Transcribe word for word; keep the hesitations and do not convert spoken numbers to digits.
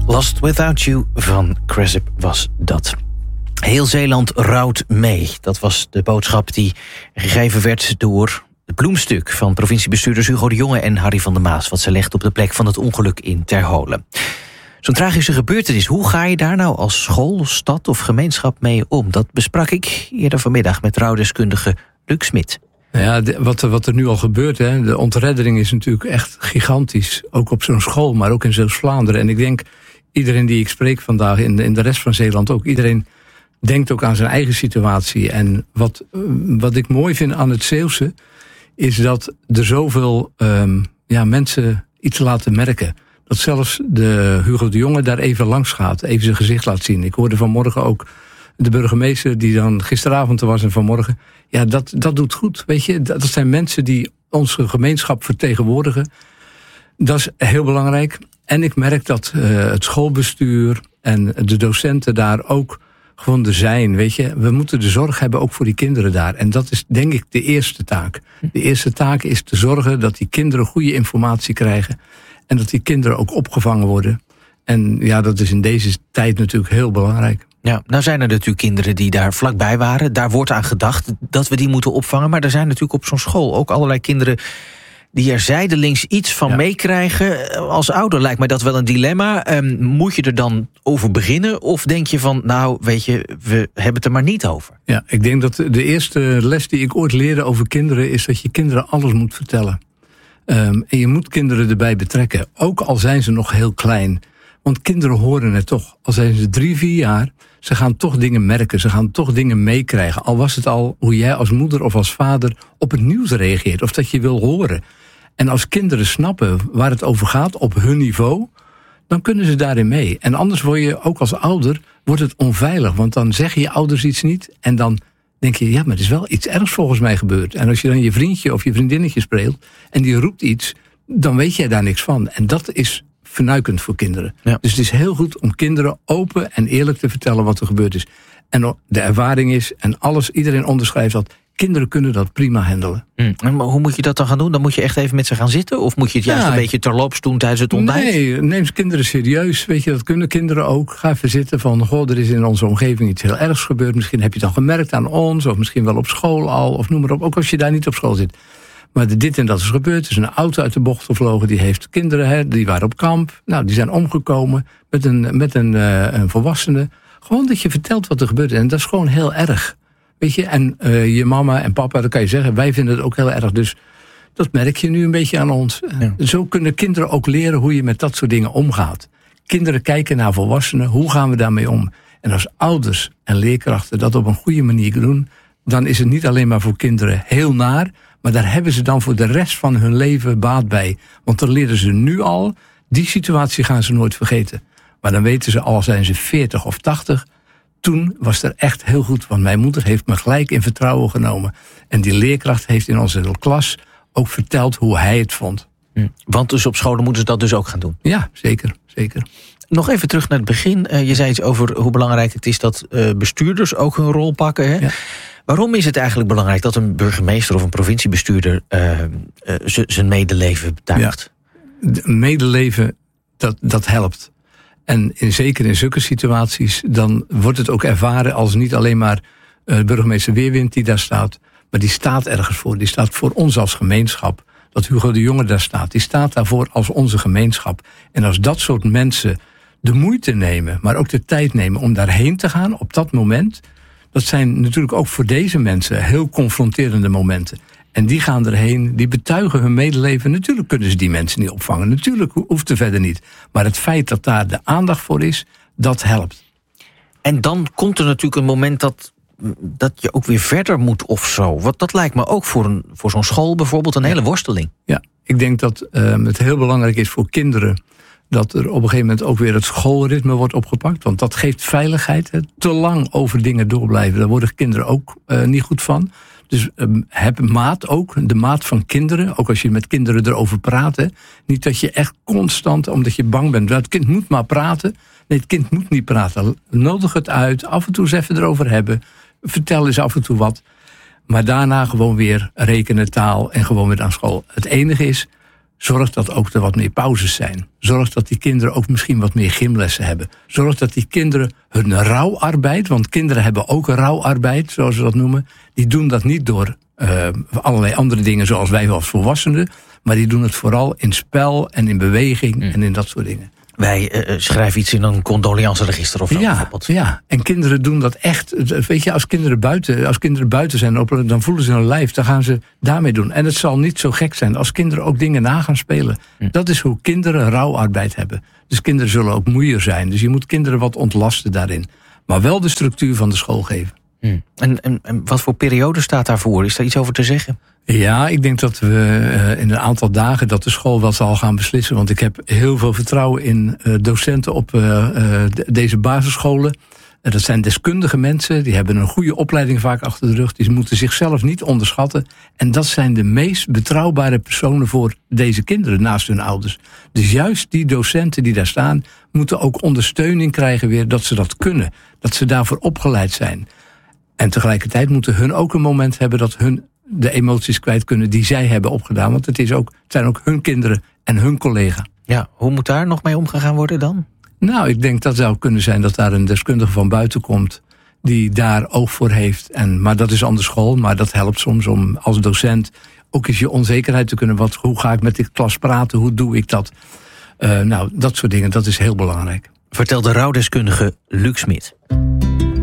Lost Without You van Cresip was dat. Heel Zeeland rouwt mee. Dat was de boodschap die gegeven werd door het bloemstuk van provinciebestuurders Hugo de Jonge en Harry van der Maas, wat ze legt op de plek van het ongeluk in Terholen. Zo'n tragische gebeurtenis, hoe ga je daar nou als school, stad of gemeenschap mee om? Dat besprak ik eerder vanmiddag met rouwdeskundige Luc Smit. Ja, de, wat, wat er nu al gebeurt, hè, de ontreddering is natuurlijk echt gigantisch. Ook op zo'n school, maar ook in Zeeuws-Vlaanderen. En ik denk, iedereen die ik spreek vandaag, in de, in de rest van Zeeland ook, iedereen denkt ook aan zijn eigen situatie. En wat, wat ik mooi vind aan het Zeeuwse, is dat er zoveel um, ja, mensen iets laten merken. Dat zelfs de Hugo de Jonge daar even langs gaat, even zijn gezicht laat zien. Ik hoorde vanmorgen ook de burgemeester die dan gisteravond er was en vanmorgen. Ja, dat, dat doet goed, weet je. Dat zijn mensen die onze gemeenschap vertegenwoordigen. Dat is heel belangrijk. En ik merk dat uh, het schoolbestuur en de docenten daar ook gewoon er zijn, weet je. We moeten de zorg hebben ook voor die kinderen daar. En dat is denk ik de eerste taak. De eerste taak is te zorgen dat die kinderen goede informatie krijgen. En dat die kinderen ook opgevangen worden. En ja, dat is in deze tijd natuurlijk heel belangrijk. Ja, nou zijn er natuurlijk kinderen die daar vlakbij waren. Daar wordt aan gedacht dat we die moeten opvangen. Maar er zijn natuurlijk op zo'n school ook allerlei kinderen die er zijdelings iets van ja. meekrijgen. Als ouder lijkt mij dat wel een dilemma. Um, moet je er dan over beginnen? Of denk je van, nou, weet je, we hebben het er maar niet over? Ja, ik denk dat de eerste les die ik ooit leerde over kinderen is dat je kinderen alles moet vertellen. Um, en je moet kinderen erbij betrekken. Ook al zijn ze nog heel klein. Want kinderen horen het toch. Al zijn ze drie, vier jaar, ze gaan toch dingen merken. Ze gaan toch dingen meekrijgen. Al was het al hoe jij als moeder of als vader op het nieuws reageert. Of dat je wil horen. En als kinderen snappen waar het over gaat op hun niveau, dan kunnen ze daarin mee. En anders word je ook als ouder, wordt het onveilig. Want dan zeggen je ouders iets niet. En dan denk je, ja, maar er is wel iets ergs volgens mij gebeurd. En als je dan je vriendje of je vriendinnetje spreekt en die roept iets, dan weet jij daar niks van. En dat is vernuikend voor kinderen. Ja. Dus het is heel goed om kinderen open en eerlijk te vertellen wat er gebeurd is. En de ervaring is, en alles, iedereen onderschrijft dat, kinderen kunnen dat prima handelen. Hmm. Maar hoe moet je dat dan gaan doen? Dan moet je echt even met ze gaan zitten? Of moet je het juist ja, een beetje terloops doen tijdens het ontbijt? Nee, neem kinderen serieus. Weet je, dat kunnen kinderen ook. Ga even zitten van, goh, er is in onze omgeving iets heel ergs gebeurd. Misschien heb je het al gemerkt aan ons, of misschien wel op school al, of noem maar op. Ook als je daar niet op school zit. Maar dit en dat is gebeurd. Er is een auto uit de bocht gevlogen. Die heeft kinderen, hè, die waren op kamp. Nou, die zijn omgekomen met een, met een, uh, een volwassene. Gewoon dat je vertelt wat er gebeurt. En dat is gewoon heel erg. Weet je, en uh, je mama en papa, dat kan je zeggen, wij vinden het ook heel erg. Dus dat merk je nu een beetje aan ons. Ja. Zo kunnen kinderen ook leren hoe je met dat soort dingen omgaat. Kinderen kijken naar volwassenen, hoe gaan we daarmee om? En als ouders en leerkrachten dat op een goede manier doen, dan is het niet alleen maar voor kinderen heel naar, maar daar hebben ze dan voor de rest van hun leven baat bij. Want dan leren ze nu al, die situatie gaan ze nooit vergeten. Maar dan weten ze, al zijn ze veertig of tachtig... toen was er echt heel goed, want mijn moeder heeft me gelijk in vertrouwen genomen. En die leerkracht heeft in onze klas ook verteld hoe hij het vond. Hm. Want dus op scholen moeten ze dat dus ook gaan doen? Ja, zeker, zeker. Nog even terug naar het begin. Uh, je zei iets over hoe belangrijk het is dat uh, bestuurders ook hun rol pakken. Hè? Ja. Waarom is het eigenlijk belangrijk dat een burgemeester of een provinciebestuurder uh, uh, z- zijn medeleven betuigt? Ja. Medeleven, dat, dat helpt. En in, zeker in zulke situaties, dan wordt het ook ervaren als niet alleen maar uh, burgemeester Weerwind die daar staat, maar die staat ergens voor. Die staat voor ons als gemeenschap. Dat Hugo de Jonge daar staat, die staat daarvoor als onze gemeenschap. En als dat soort mensen de moeite nemen, maar ook de tijd nemen om daarheen te gaan op dat moment, dat zijn natuurlijk ook voor deze mensen heel confronterende momenten. En die gaan erheen, die betuigen hun medeleven. Natuurlijk kunnen ze die mensen niet opvangen. Natuurlijk hoeft het verder niet. Maar het feit dat daar de aandacht voor is, dat helpt. En dan komt er natuurlijk een moment dat, dat je ook weer verder moet of zo. Want dat lijkt me ook voor, een, voor zo'n school bijvoorbeeld een hele worsteling. Ja, ik denk dat uh, het heel belangrijk is voor kinderen dat er op een gegeven moment ook weer het schoolritme wordt opgepakt. Want dat geeft veiligheid. Hè. Te lang over dingen doorblijven, daar worden kinderen ook uh, niet goed van. Dus um, heb maat ook, de maat van kinderen. Ook als je met kinderen erover praat. Hè. Niet dat je echt constant, omdat je bang bent. Het kind moet maar praten. Nee, het kind moet niet praten. Nodig het uit, af en toe eens even erover hebben. Vertel eens af en toe wat. Maar daarna gewoon weer rekenen, taal en gewoon weer aan school. Het enige is, Zorg dat ook er wat meer pauzes zijn. Zorg dat die kinderen ook misschien wat meer gymlessen hebben. Zorg dat die kinderen hun rouwarbeid, want kinderen hebben ook een rouwarbeid, zoals ze dat noemen. Die doen dat niet door uh, allerlei andere dingen zoals wij als volwassenen. Maar die doen het vooral in spel en in beweging mm. en in dat soort dingen. Wij uh, schrijven iets in een condoleanceregister of zo, ja, bijvoorbeeld. Ja, en kinderen doen dat echt. Weet je, als kinderen buiten, als kinderen buiten zijn, dan voelen ze hun lijf, dan gaan ze daarmee doen. En het zal niet zo gek zijn als kinderen ook dingen na gaan spelen. Hm. Dat is hoe kinderen rouwarbeid hebben. Dus kinderen zullen ook moeier zijn. Dus je moet kinderen wat ontlasten daarin. Maar wel de structuur van de school geven. Hm. En, en, en wat voor periode staat daarvoor? Is daar iets over te zeggen? Ja, ik denk dat we uh, in een aantal dagen dat de school wel zal gaan beslissen. Want ik heb heel veel vertrouwen in uh, docenten op uh, uh, de, deze basisscholen. Uh, dat zijn deskundige mensen, die hebben een goede opleiding vaak achter de rug. Die moeten zichzelf niet onderschatten. En dat zijn de meest betrouwbare personen voor deze kinderen naast hun ouders. Dus juist die docenten die daar staan, moeten ook ondersteuning krijgen weer dat ze dat kunnen. Dat ze daarvoor opgeleid zijn. En tegelijkertijd moeten hun ook een moment hebben dat hun de emoties kwijt kunnen die zij hebben opgedaan. Want het, is ook, het zijn ook hun kinderen en hun collega. Ja, hoe moet daar nog mee omgegaan worden dan? Nou, ik denk dat zou kunnen zijn dat daar een deskundige van buiten komt die daar oog voor heeft. En, maar dat is aan de school, maar dat helpt soms om als docent ook eens je onzekerheid te kunnen. Wat, hoe ga ik met dit klas praten? Hoe doe ik dat? Uh, nou, dat soort dingen, dat is heel belangrijk. Vertelt de rouwdeskundige Luc Smit.